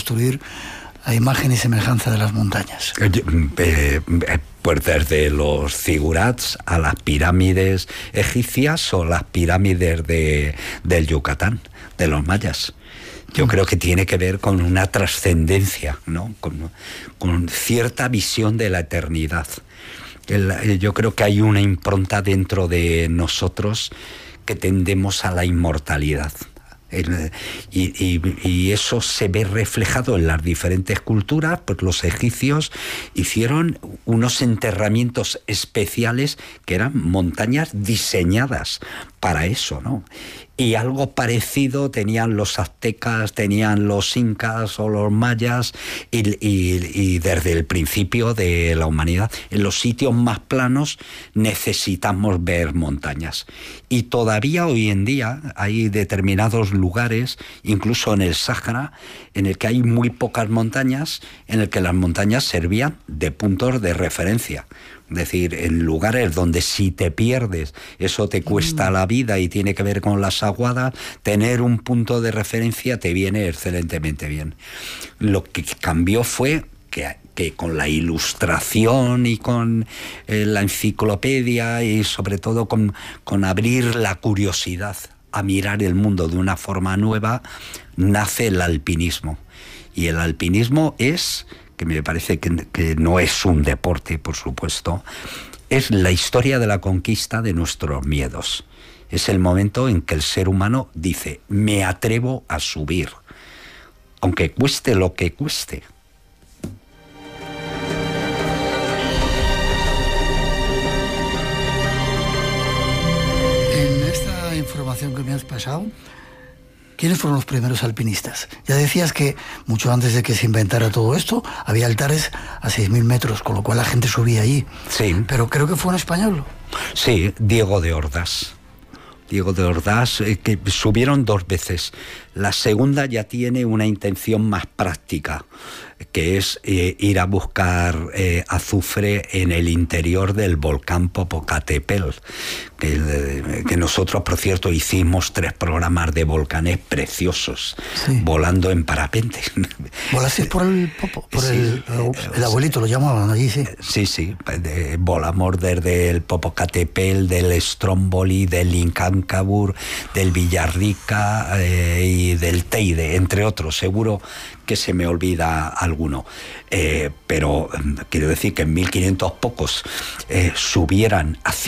construir a imagen y semejanza de las montañas? Pues desde los zigurats a las pirámides egipcias o las pirámides del Yucatán, de los mayas. Yo creo que tiene que ver con una trascendencia, ¿no? Con cierta visión de la eternidad. Yo creo que hay una impronta dentro de nosotros que tendemos a la inmortalidad. Y eso se ve reflejado en las diferentes culturas. Pues los egipcios hicieron unos enterramientos especiales que eran montañas diseñadas para eso, ¿no? Y algo parecido tenían los aztecas, tenían los incas o los mayas, y desde el principio de la humanidad, en los sitios más planos necesitamos ver montañas. Y todavía hoy en día hay determinados lugares, incluso en el Sáhara, en el que hay muy pocas montañas, en el que las montañas servían de puntos de referencia. Es decir, en lugares donde si te pierdes, eso te cuesta la vida y tiene que ver con las aguadas, tener un punto de referencia te viene excelentemente bien. Lo que cambió fue que con la ilustración y con la enciclopedia y sobre todo con abrir la curiosidad a mirar el mundo de una forma nueva, nace el alpinismo. Y el alpinismo es, que me parece que no es un deporte, por supuesto, es la historia de la conquista de nuestros miedos. Es el momento en que el ser humano dice, me atrevo a subir, aunque cueste lo que cueste. En esta información que me has pasado, ¿quiénes fueron los primeros alpinistas? Ya decías que mucho antes de que se inventara todo esto, había altares a 6.000 metros, con lo cual la gente subía allí. Sí. Pero creo que fue un español. Sí, Diego de Ordaz. Diego de Ordaz, que subieron 2 veces. La segunda ya tiene una intención más práctica, que es ir a buscar azufre en el interior del volcán Popocatépetl, que nosotros, por cierto, hicimos 3 programas de volcanes preciosos, sí, volando en parapente. ¿Volaste por el Popo? Por sí, el abuelito lo llamaban allí, sí. Sí, volamos desde el Popocatépetl, del Stromboli, del Incancabur, del Villarrica y del Teide, entre otros. Seguro que se me olvida alguno, pero quiero decir que en 1500 pocos subieran a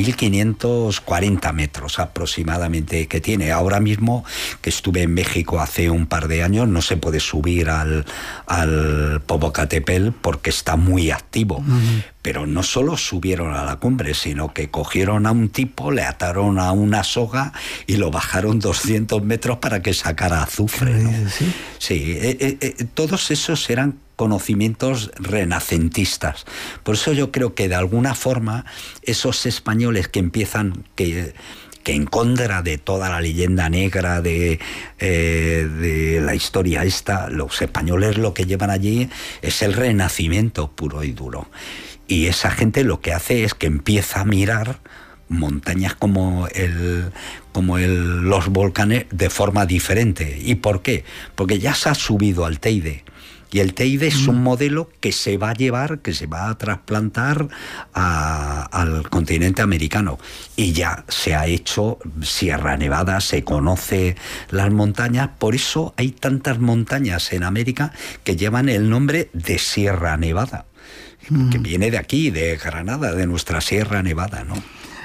5540 metros aproximadamente que tiene. Ahora mismo, que estuve en México hace un par de años, no se puede subir al Popocatépetl porque está muy activo. Pero no solo subieron a la cumbre, sino que cogieron a un tipo, le ataron a una soga y lo bajaron 200 metros para que sacara azufre, ¿no? Sí, todos esos eran conocimientos renacentistas. Por eso yo creo que de alguna forma esos españoles que empiezan, que en contra de toda la leyenda negra de la historia esta, los españoles lo que llevan allí es el renacimiento puro y duro. Y esa gente lo que hace es que empieza a mirar montañas como los volcanes de forma diferente. ¿Y por qué? Porque ya se ha subido al Teide. Y el Teide es un modelo que se va a llevar, que se va a trasplantar al continente americano. Y ya se ha hecho Sierra Nevada, se conoce las montañas. Por eso hay tantas montañas en América que llevan el nombre de Sierra Nevada, que viene de aquí, de Granada, de nuestra Sierra Nevada, ¿no?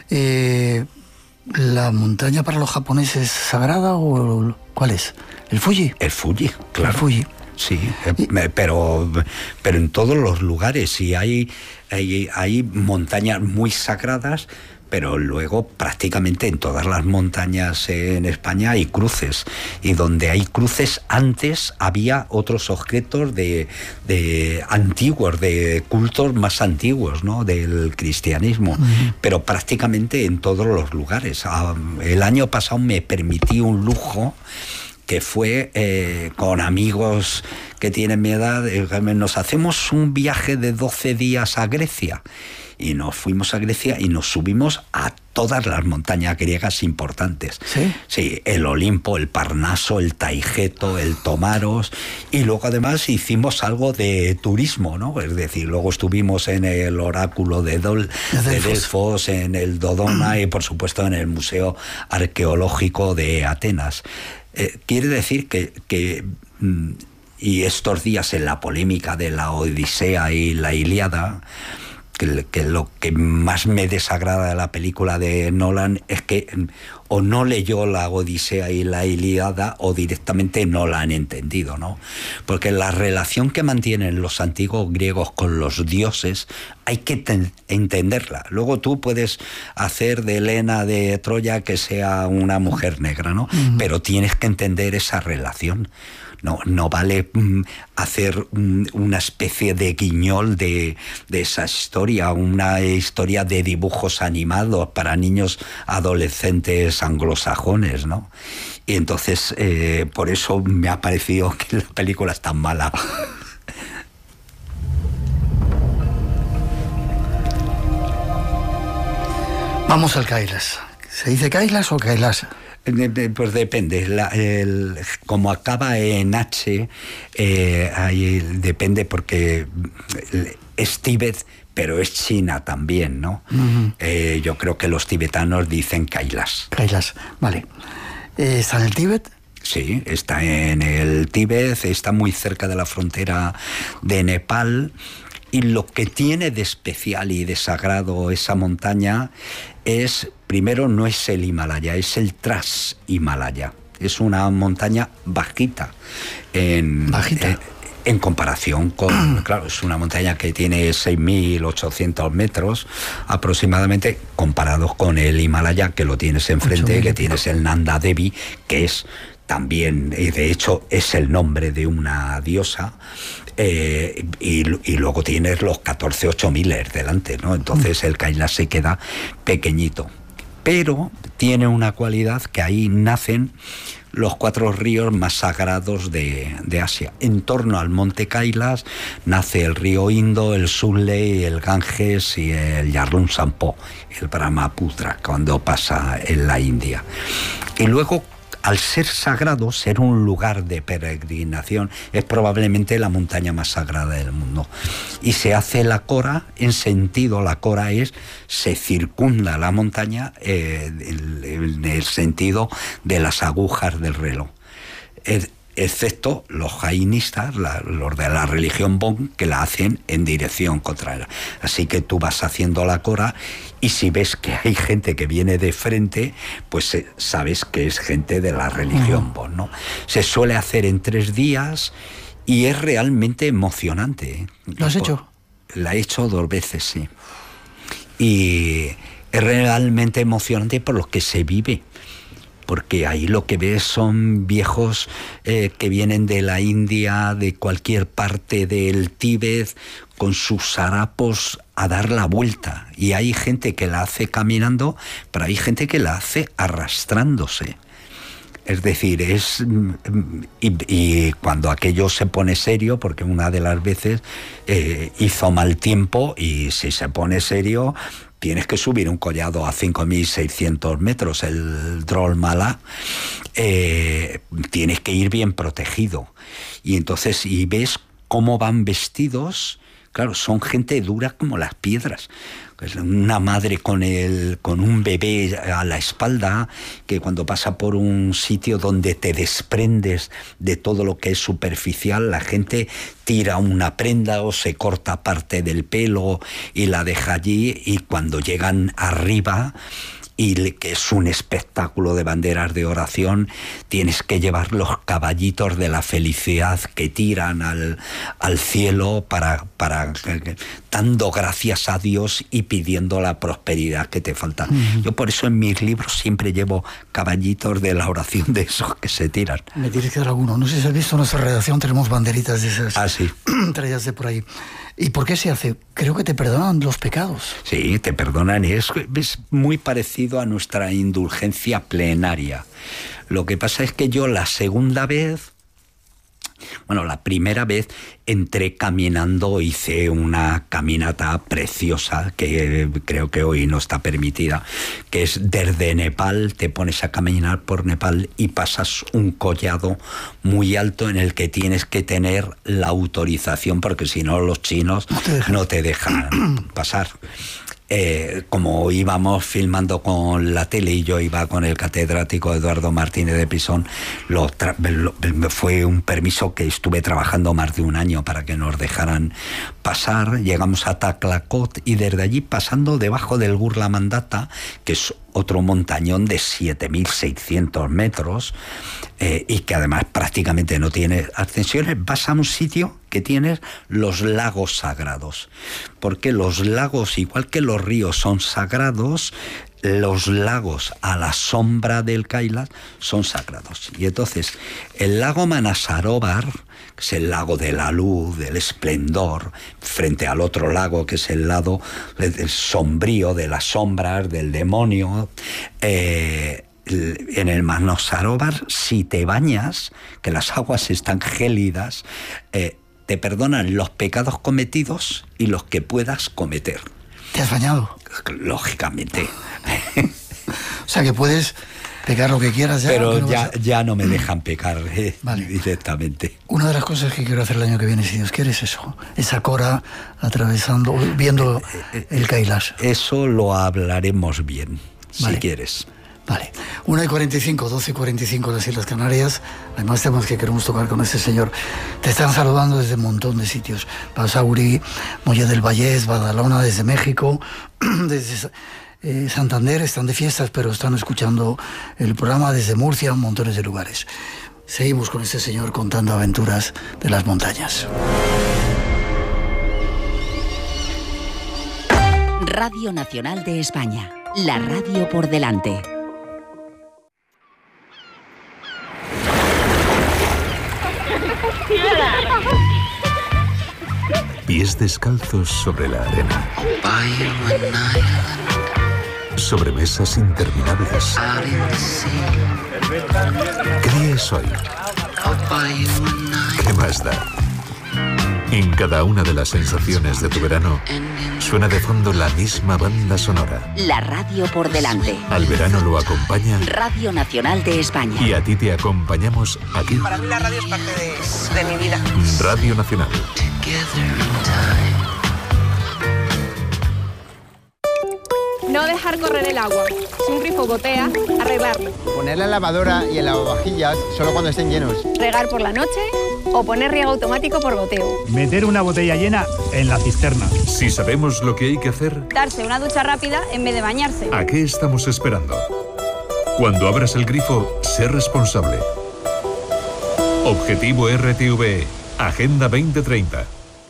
¿La montaña para los japoneses es sagrada o cuál es? ¿El Fuji? El Fuji, claro. El Fuji. Sí, pero en todos los lugares. Y hay montañas muy sagradas, pero luego prácticamente en todas las montañas en España hay cruces, y donde hay cruces antes había otros objetos de antiguos, de cultos más antiguos, ¿no?, del cristianismo, pero prácticamente en todos los lugares. El año pasado me permití un lujo que fue con amigos que tienen mi edad, nos hacemos un viaje de 12 días a Grecia. Y nos fuimos a Grecia y nos subimos a todas las montañas griegas importantes. ¿Sí? Sí, el Olimpo, el Parnaso, el Taigeto, el Tomaros, y luego además hicimos algo de turismo, ¿no? Es decir, luego estuvimos en el oráculo de Delfos, en el Dodona y por supuesto en el Museo Arqueológico de Atenas. Quiere decir que y estos días en la polémica de la Odisea y la Ilíada, que lo que más me desagrada de la película de Nolan es que o no leyó la Odisea y la Ilíada o directamente no la han entendido, ¿no? Porque la relación que mantienen los antiguos griegos con los dioses hay que entenderla. Luego tú puedes hacer de Helena de Troya que sea una mujer negra, ¿no? Pero tienes que entender esa relación. No vale hacer una especie de guiñol de esa historia, una historia de dibujos animados para niños adolescentes anglosajones, ¿no? Y entonces, por eso me ha parecido que la película es tan mala. Vamos al Kailas. ¿Se dice Kailas o Kailasa? Pues depende. Como acaba en H, ahí depende porque es Tíbet, pero es China también, ¿no? Yo creo que los tibetanos dicen Kailas. Kailas, vale. ¿Está en el Tíbet? Sí, está en el Tíbet, está muy cerca de la frontera de Nepal. Y lo que tiene de especial y de sagrado esa montaña es, primero, no es el Himalaya, es el Trans-Himalaya. Es una montaña bajita. ¿Bajita? En comparación con, claro, es una montaña que tiene 6.800 metros aproximadamente, comparados con el Himalaya, que lo tienes enfrente, que tienes el Nanda Devi, que es también, de hecho, es el nombre de una diosa. Y luego tienes los 14.000 delante, ¿no? Entonces el Kailas se queda pequeñito. Pero tiene una cualidad, que ahí nacen los 4 ríos más sagrados de Asia. En torno al monte Kailas nace el río Indo, el Sutlej, el Ganges y el Yarlung Tsampo, el Brahmaputra, cuando pasa en la India. Y luego, al ser sagrado, ser un lugar de peregrinación, es probablemente la montaña más sagrada del mundo. Y se hace la cora, en sentido, la cora es, se circunda la montaña en el sentido de las agujas del reloj. Excepto los jainistas, los de la religión Bon, que la hacen en dirección contraria. Así que tú vas haciendo la cora y si ves que hay gente que viene de frente, pues sabes que es gente de la religión Bon, ¿no? Se suele hacer en 3 días y es realmente emocionante. ¿Lo has hecho? La he hecho 2 veces, sí. Y es realmente emocionante por lo que se vive. Porque ahí lo que ves son viejos que vienen de la India, de cualquier parte del Tíbet, con sus harapos a dar la vuelta. Y hay gente que la hace caminando, pero hay gente que la hace arrastrándose. Es decir, y cuando aquello se pone serio, porque una de las veces hizo mal tiempo, y si se pone serio, tienes que subir un collado a 5.600 metros, el Drol Mala, tienes que ir bien protegido. Y entonces, y ves cómo van vestidos, claro, son gente dura como las piedras. Una madre con un bebé a la espalda, que cuando pasa por un sitio donde te desprendes de todo lo que es superficial, la gente tira una prenda o se corta parte del pelo y la deja allí, y cuando llegan arriba, y que es un espectáculo de banderas de oración, tienes que llevar los caballitos de la felicidad que tiran al cielo para dando gracias a Dios y pidiendo la prosperidad que te falta. Yo por eso en mis libros siempre llevo caballitos de la oración, de esos que se tiran. Me tienes que dar alguno. No sé si has visto en nuestra redacción, tenemos banderitas de esas. Ah, sí. Traídas de por ahí. ¿Y por qué se hace? Creo que te perdonan los pecados. Sí, te perdonan. Es muy parecido a nuestra indulgencia plenaria. Lo que pasa es que yo la primera vez entré caminando, hice una caminata preciosa que creo que hoy no está permitida, que es desde Nepal, te pones a caminar por Nepal y pasas un collado muy alto en el que tienes que tener la autorización, porque si no los chinos no te dejan pasar. Como íbamos filmando con la tele y yo iba con el catedrático Eduardo Martínez de Pisón, fue un permiso que estuve trabajando más de un año para que nos dejaran pasar. Llegamos a Taklakot y desde allí, pasando debajo del Gurla Mandata, que es otro montañón de 7.600 metros, y que además prácticamente no tiene ascensiones, vas a un sitio que tienes los lagos sagrados. Porque los lagos, igual que los ríos son sagrados, los lagos a la sombra del Kailas son sagrados. Y entonces, el lago Manasarovar, que es el lago de la luz, del esplendor, frente al otro lago, que es el lado del sombrío, de las sombras, del demonio, en el Manasarovar, si te bañas, que las aguas están gélidas, te perdonan los pecados cometidos y los que puedas cometer. ¿Te has bañado? Lógicamente. O sea que puedes pecar lo que quieras ya. Pero no ya no me dejan pecar vale. Directamente. Una de las cosas que quiero hacer el año que viene, si Dios quiere, es eso. Esa cora atravesando, viendo el Kailash. Eso lo hablaremos bien, vale. Si quieres. Vale, 1:45, 12:45 en las Islas Canarias. Hay más temas que queremos tocar con este señor. Te están saludando desde un montón de sitios. Basauri, Molle del Vallés, Badalona, desde México, desde Santander, están de fiestas, pero están escuchando el programa desde Murcia, montones de lugares. Seguimos con este señor contando aventuras de las montañas. Radio Nacional de España, la radio por delante. Pies descalzos sobre la arena. Sobremesas interminables. ¿Qué día es hoy? ¿Qué más da? En cada una de las sensaciones de tu verano suena de fondo la misma banda sonora. La radio por delante. Al verano lo acompaña Radio Nacional de España. Y a ti te acompañamos aquí. Para mí la radio es parte de mi vida. Radio Nacional. No dejar correr el agua. Si un grifo gotea, arreglarlo. Poner la lavadora y el lavavajillas solo cuando estén llenos. Regar por la noche o poner riego automático por goteo. Meter una botella llena en la cisterna. Si sabemos lo que hay que hacer, Darse una ducha rápida en vez de bañarse. ¿a qué estamos esperando? Cuando abras el grifo, sé responsable. Objetivo RTVE, Agenda 2030.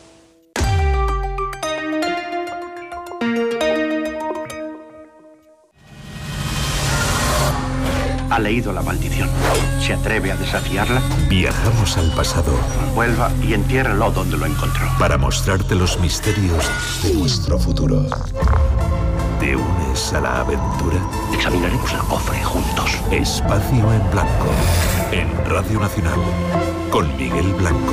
Ha leído la maldición. ¿Se atreve a desafiarla? Viajamos al pasado. Vuelva y entiérrelo donde lo encontró. Para mostrarte los misterios de nuestro futuro. ¿Te unes a la aventura? Examinaremos el cofre juntos. Espacio en Blanco. En Radio Nacional. Con Miguel Blanco.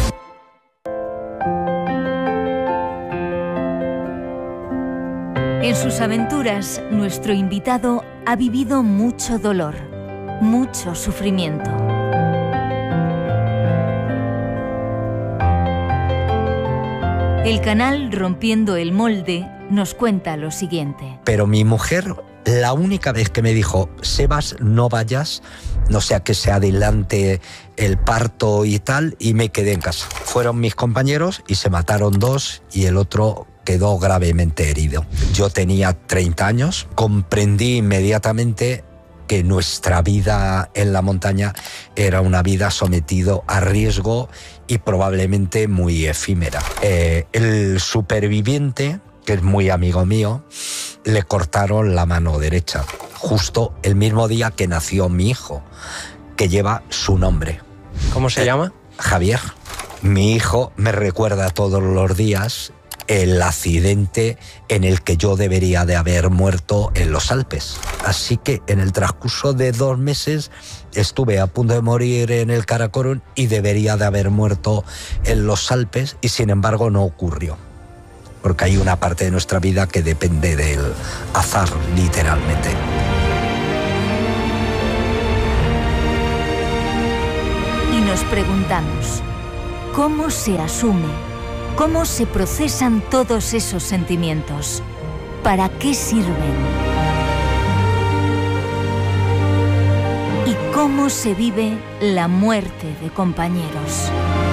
En sus aventuras, nuestro invitado ha vivido mucho dolor, mucho sufrimiento. El canal Rompiendo el Molde nos cuenta lo siguiente. Pero mi mujer, la única vez que me dijo, Sebas, no vayas, no sea que se adelante el parto y tal, y me quedé en casa. Fueron mis compañeros y se mataron 2 y el otro quedó gravemente herido. Yo tenía 30 años, comprendí inmediatamente que nuestra vida en la montaña era una vida sometido a riesgo y probablemente muy efímera. El superviviente, que es muy amigo mío, le cortaron la mano derecha, justo el mismo día que nació mi hijo, que lleva su nombre. ¿Cómo se llama? Javier. Mi hijo me recuerda todos los días el accidente en el que yo debería de haber muerto en los Alpes. Así que en el transcurso de 2 meses estuve a punto de morir en el Karakorum y debería de haber muerto en los Alpes, y sin embargo no ocurrió. Porque hay una parte de nuestra vida que depende del azar, literalmente. Y nos preguntamos, ¿cómo se asume? ¿Cómo se procesan todos esos sentimientos? ¿Para qué sirven? ¿Y cómo se vive la muerte de compañeros?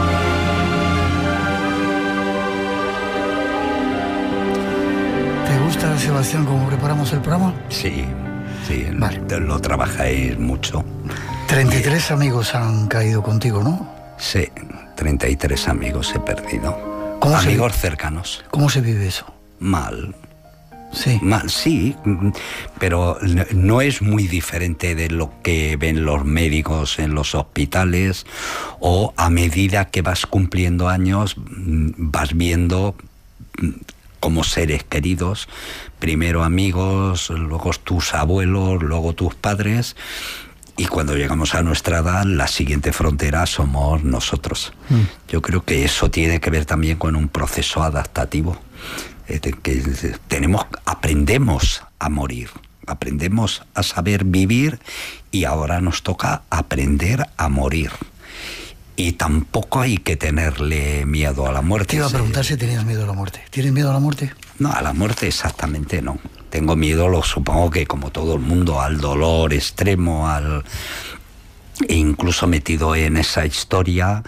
¿Te gusta, Sebastián, cómo preparamos el programa? Sí, vale. Lo trabajáis mucho. 33 amigos han caído contigo, ¿no? Sí, 33 amigos he perdido. Amigos cercanos. ¿Cómo se vive eso? Mal. Sí. Mal, sí, pero no es muy diferente de lo que ven los médicos en los hospitales, o a medida que vas cumpliendo años vas viendo como seres queridos, primero amigos, luego tus abuelos, luego tus padres. Y cuando llegamos a nuestra edad, la siguiente frontera somos nosotros. Yo creo que eso tiene que ver también con un proceso adaptativo. Que aprendemos a morir, aprendemos a saber vivir, y ahora nos toca aprender a morir. Y tampoco hay que tenerle miedo a la muerte. Te iba a preguntar si tenías miedo a la muerte. ¿Tienes miedo a la muerte? No, a la muerte exactamente no. Tengo miedo, supongo que como todo el mundo, al dolor extremo, e incluso metido en esa historia,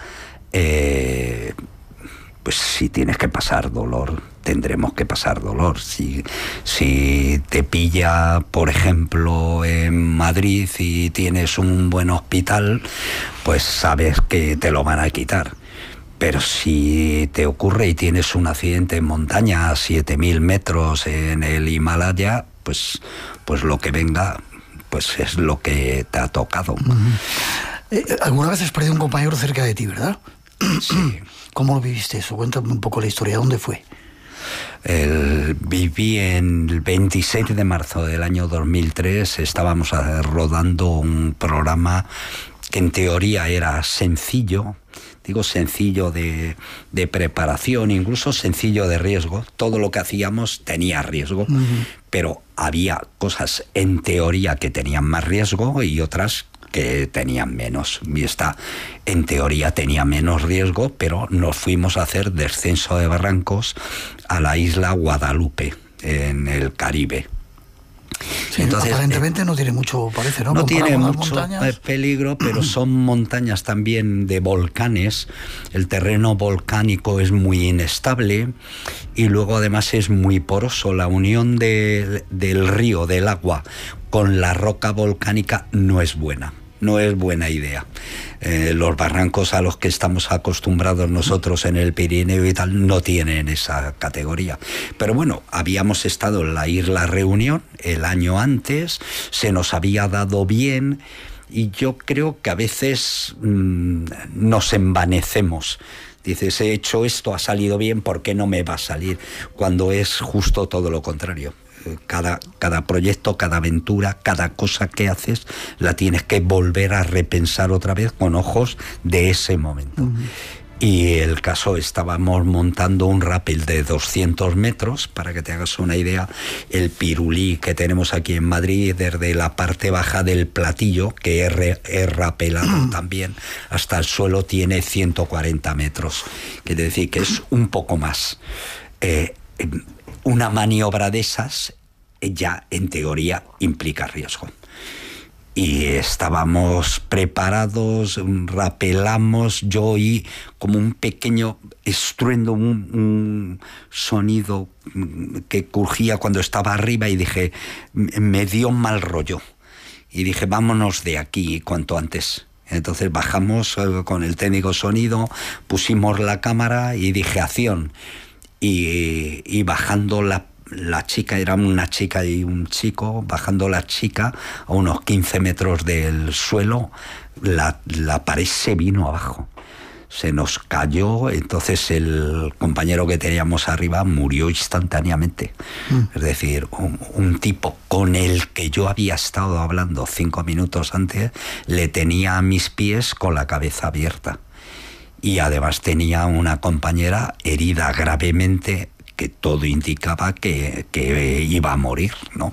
pues si tienes que pasar dolor, tendremos que pasar dolor. Si te pilla, por ejemplo, en Madrid y tienes un buen hospital, pues sabes que te lo van a quitar. Pero si te ocurre y tienes un accidente en montaña a 7.000 metros en el Himalaya, pues lo que venga, pues es lo que te ha tocado. ¿Alguna vez has perdido un compañero cerca de ti, verdad? Sí. ¿Cómo lo viviste eso? Cuéntame un poco la historia. ¿Dónde fue? Viví el 26 de marzo del año 2003. Estábamos rodando un programa que en teoría era sencillo. Digo sencillo de preparación, incluso sencillo de riesgo. Todo lo que hacíamos tenía riesgo, pero había cosas en teoría que tenían más riesgo y otras que tenían menos. Y esta, en teoría, tenía menos riesgo, pero nos fuimos a hacer descenso de barrancos a la isla Guadalupe, en el Caribe. Sí, entonces, aparentemente no tiene mucho, parece, ¿no? No tiene mucho montañas. peligro, pero son montañas también de volcanes. El terreno volcánico es muy inestable y luego además es muy poroso. La unión del río, del agua, con la roca volcánica no es buena. No es buena idea. Los barrancos a los que estamos acostumbrados nosotros en el Pirineo y tal no tienen esa categoría. Pero bueno, habíamos estado en la isla Reunión el año antes, se nos había dado bien, y yo creo que a veces nos envanecemos. Dices, he hecho esto, ha salido bien, ¿por qué no me va a salir? Cuando es justo todo lo contrario. Cada proyecto, cada aventura, cada cosa que haces, la tienes que volver a repensar otra vez con ojos de ese momento. Y el caso, estábamos montando un rappel de 200 metros, para que te hagas una idea, el pirulí que tenemos aquí en Madrid, desde la parte baja del platillo, que he rapelado también, hasta el suelo, tiene 140 metros. Quiere decir que es un poco más. Una maniobra de esas ya en teoría implica riesgo. Y estábamos preparados, rapelamos, yo oí como un pequeño estruendo, un sonido que crujía cuando estaba arriba, y dije, me dio mal rollo. Y dije, vámonos de aquí cuanto antes. Entonces bajamos con el técnico sonido, pusimos la cámara y dije, acción. Y bajando la chica, era una chica y un chico, bajando la chica a unos 15 metros del suelo, la pared se vino abajo. se nos cayó, entonces el compañero que teníamos arriba murió instantáneamente. Es decir, un tipo con el que yo había estado hablando 5 minutos antes, le tenía a mis pies con la cabeza abierta. Y además tenía una compañera herida gravemente, que todo indicaba que iba a morir, ¿no?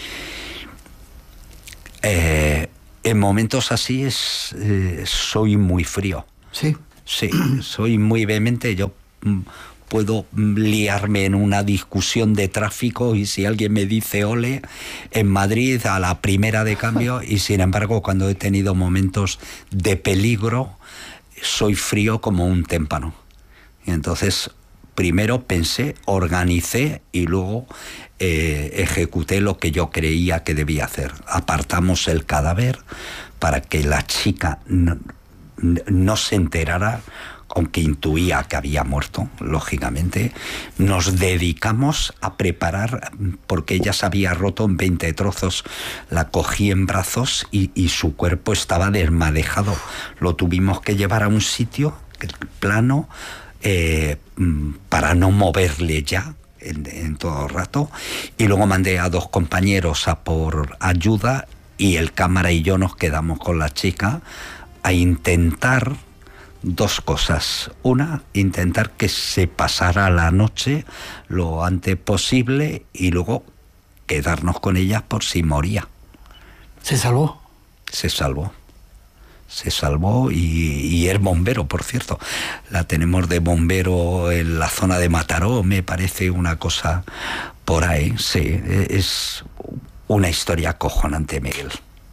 En momentos así soy muy frío. ¿Sí? Sí, soy muy vehemente. Yo puedo liarme en una discusión de tráfico y si alguien me dice ole, en Madrid a la primera de cambio, y sin embargo cuando he tenido momentos de peligro soy frío como un témpano. Y entonces primero pensé, organicé y luego ejecuté lo que yo creía que debía hacer. Apartamos el cadáver para que la chica no se enterara, aunque intuía que había muerto, lógicamente. Nos dedicamos a preparar, porque ella se había roto en 20 trozos. La cogí en brazos y su cuerpo estaba desmadejado. Lo tuvimos que llevar a un sitio plano para no moverle ya en todo el rato. Y luego mandé a 2 compañeros a por ayuda y el cámara y yo nos quedamos con la chica a intentar 2 cosas. Una, intentar que se pasara la noche lo antes posible y luego quedarnos con ella por si moría. ¿Se salvó? Se salvó. Se salvó y es bombero, por cierto. La tenemos de bombero en la zona de Mataró, me parece una cosa por ahí. Sí, es una historia acojonante, Miguel.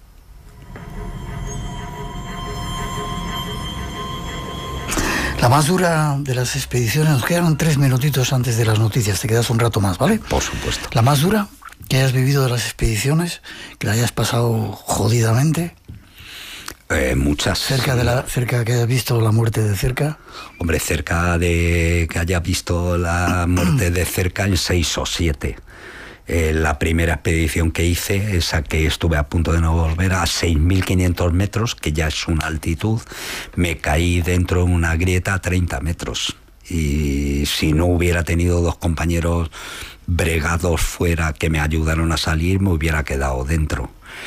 La más dura de las expediciones, nos quedan 3 minutitos antes de las noticias, te quedas un rato más, ¿vale? Por supuesto. La más dura que hayas vivido de las expediciones, que la hayas pasado jodidamente. Muchas. Cerca que hayas visto la muerte de cerca. Hombre, cerca de que haya visto la muerte de cerca en 6 o 7. La primera expedición que hice, esa que estuve a punto de no volver, a 6.500 metros, que ya es una altitud, me caí dentro de una grieta a 30 metros. Y si no hubiera tenido 2 compañeros bregados fuera que me ayudaron a salir, me hubiera quedado dentro.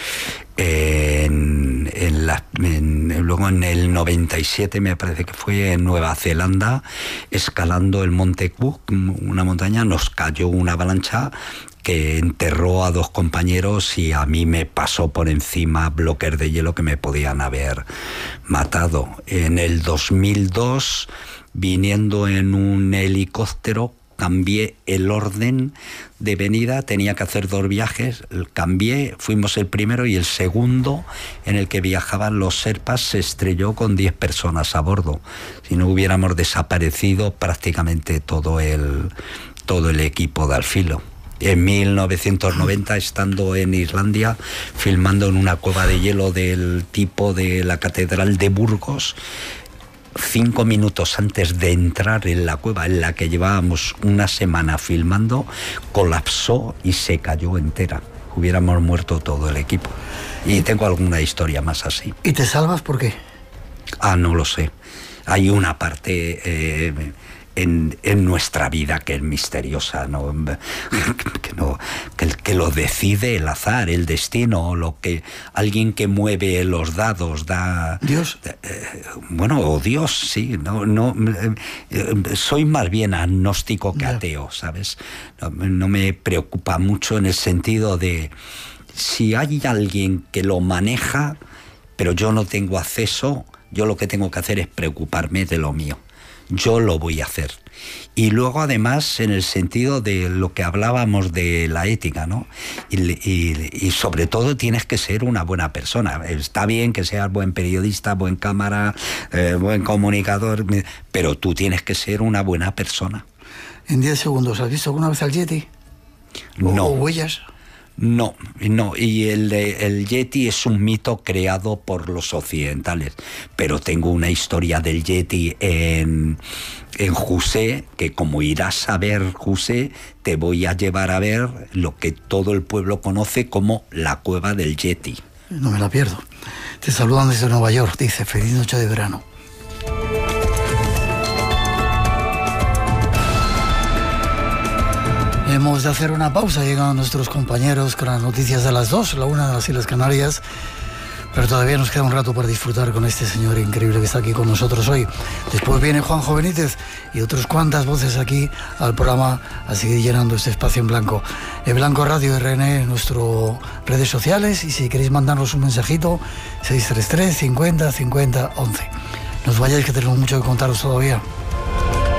Luego en el 97 me parece que fue en Nueva Zelanda, escalando el Monte Cook, una montaña, nos cayó una avalancha que enterró a 2 compañeros y a mí me pasó por encima bloques de hielo que me podían haber matado. En el 2002, viniendo en un helicóptero, cambié el orden de venida, tenía que hacer 2 viajes, cambié, fuimos el primero y el segundo en el que viajaban los Sherpas se estrelló con 10 personas a bordo. Si no hubiéramos desaparecido prácticamente todo el equipo de al filo. En 1990, estando en Islandia, filmando en una cueva de hielo del tipo de la Catedral de Burgos, 5 minutos antes de entrar en la cueva en la que llevábamos una semana filmando, colapsó y se cayó entera. Hubiéramos muerto todo el equipo. Y tengo alguna historia más así. ¿Y te salvas por qué? No lo sé. Hay una parte en nuestra vida que es misteriosa, ¿no? Que lo decide el azar, el destino, lo que alguien que mueve los dados da. Dios. O Dios, sí. Soy más bien agnóstico que ateo, ¿sabes? No me preocupa mucho en el sentido de si hay alguien que lo maneja, pero yo no tengo acceso, yo lo que tengo que hacer es preocuparme de lo mío. Yo lo voy a hacer. Y luego, además, en el sentido de lo que hablábamos de la ética, ¿no? Y sobre todo tienes que ser una buena persona. Está bien que seas buen periodista, buen cámara, buen comunicador, pero tú tienes que ser una buena persona. En 10 segundos, ¿has visto alguna vez al Yeti? No. ¿O huellas? No, y el Yeti es un mito creado por los occidentales, pero tengo una historia del Yeti en José, que como irás a ver, José, te voy a llevar a ver lo que todo el pueblo conoce como la cueva del Yeti. No me la pierdo. Te saludan desde Nueva York, dice, feliz noche de verano. Hemos de hacer una pausa, llegan nuestros compañeros con las noticias de las 2, la 1 de las Islas Canarias, pero todavía nos queda un rato para disfrutar con este señor increíble que está aquí con nosotros hoy. Después viene Juanjo Benítez y otras cuantas voces aquí al programa a seguir llenando este espacio en blanco. En Blanco Radio RN en nuestras redes sociales, y si queréis mandarnos un mensajito, 633 50 50 11. No os vayáis, que tenemos mucho que contaros todavía.